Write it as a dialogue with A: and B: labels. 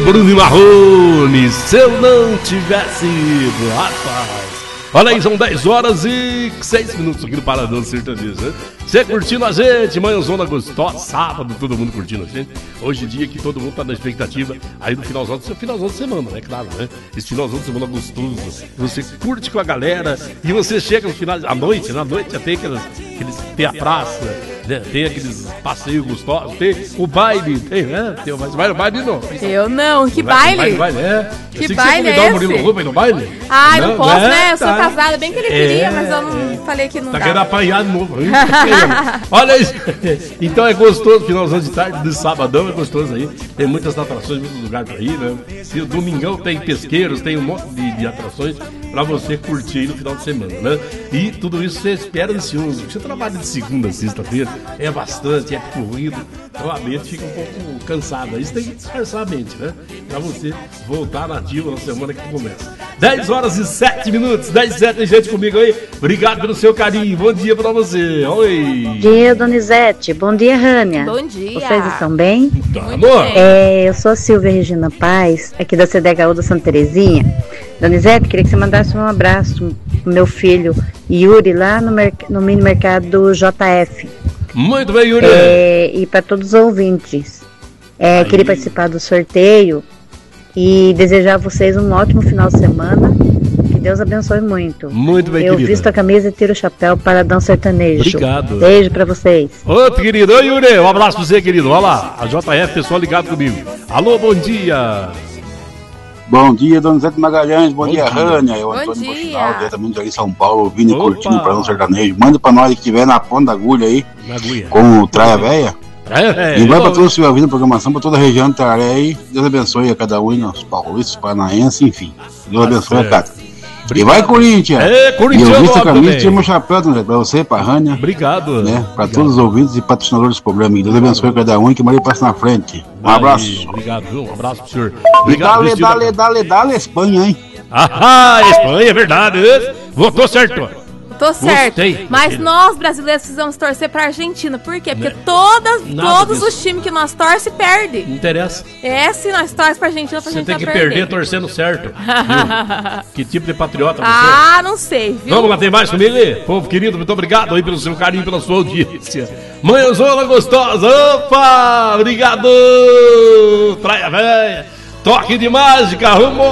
A: Bruno e Marrone, se eu não tivesse ido, rapaz. Olha aí, são 10 horas e 6 minutos aqui no Paradão Sertanejo, né? Você curtindo a gente, manhãzona gostosa, sábado, todo mundo curtindo a gente. Hoje em dia que todo mundo tá na expectativa aí do finalzão de semana, né? Claro, né? Esse finalzão de semana gostoso, você curte com a galera e você chega no final, à noite, na noite já tem tem a praça, né? Tem aqueles passeios gostosos, tem o baile, tem, né? Tem o baile não.
B: Eu não, que baile?
A: Baile, é.
B: Que baile é esse?
A: Você Murilo Rubem no baile?
B: Ah, não posso, né? Eu sou casada, bem que ele queria, mas eu não falei que não dá.
A: Tá querendo apanhar de novo. Olha isso. Então é gostoso, finalzão de tarde, de sabadão é gostoso aí. Tem muitas atrações, muitos lugares pra ir, né? E o domingão tem pesqueiros, tem um monte de atrações pra você curtir aí no final de semana, né? E tudo isso você espera ansioso. Você trabalha de segunda a sexta-feira, é bastante, é corrido, então a mente fica um pouco cansada. Aí você tem que disfarçar a mente, né? Pra você voltar na ativa na semana que começa. 10 horas e 7 minutos, 10 e 7, tem gente comigo aí. Obrigado pelo seu carinho, bom dia pra você. Oi.
C: Bom dia, Donizete. Bom dia, Rânia.
B: Bom dia.
C: Vocês estão bem?
A: Tá, amor.
C: Eu sou a Silvia Regina Paz, aqui da CDHU da Santa Terezinha. Donizete, queria que você mandasse um abraço pro meu filho Yuri, lá no mini mercado JF.
A: Muito bem, Yuri.
C: E para todos os ouvintes. Queria participar do sorteio e desejar a vocês um ótimo final de semana. Que Deus abençoe muito.
A: Muito bem,
C: Eu
A: querida.
C: visto a camisa e tiro o chapéu para Paradão Sertanejo.
A: Obrigado.
C: Beijo pra vocês.
A: Outro querido, oi Yuri, um abraço pra você, querido. Olha lá, a JF, pessoal ligado comigo. Alô, bom dia.
D: Bom dia, Donizete Magalhães, bom dia, Rânia. Eu,
B: Bom
D: Antônio
B: dia.
D: Bochinal, diretamente ali em São Paulo, ouvindo e
A: Opa.
D: curtindo o Paradão Sertanejo. Manda pra nós que estiver na ponta da agulha aí,
A: Na agulha.
D: com o Traia Véia.
A: É,
D: E vai pra toda a sua vida, programação, pra toda a região de Taré aí. Deus abençoe a cada um, os paulistas, paranaenses, enfim. Deus abençoe a cada. E vai, Corinthians!
A: É, Corinthians,
D: E eu visto a camisa e
A: também.
D: tiro meu chapéu, Donizete, pra você, pra Rânia.
A: Obrigado.
D: Né, pra
A: Obrigado.
D: todos os ouvintes e patrocinadores do programa. E Deus abençoe a cada um e que Maria passe na frente. Um abraço.
A: Aí, obrigado, viu? Um abraço pro senhor.
D: E
A: Obrigado, Cristina.
D: dale, Espanha, hein?
A: Ah, Espanha, é verdade. Votou certo.
B: Tô certo.
A: Gostei.
B: Mas nós, brasileiros, precisamos torcer pra Argentina. Por quê? Porque
A: Nada
B: todos
A: disso.
B: os times que nós torcem, perdem.
A: Não interessa.
B: Se nós torcemos pra Argentina, pra
A: Você tem
B: Argentina
A: que
B: perder.
A: perder torcendo certo. Viu? Que tipo de patriota você é?
B: Ah, não sei, viu?
A: Vamos lá, tem mais comigo? Povo querido, muito obrigado aí pelo seu carinho, pela sua audiência. Manhãzona gostosa, opa! Obrigado! Traia Véia, toque de mágica, rumo